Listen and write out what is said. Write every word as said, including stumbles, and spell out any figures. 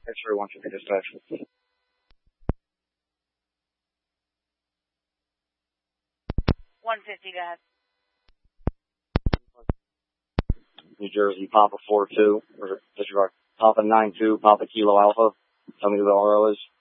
X-ray one fifty dispatch. one fifty, go ahead. New Jersey, Papa four two, or disregard, Papa nine two, Papa Kilo Alpha. Tell me who the R O is.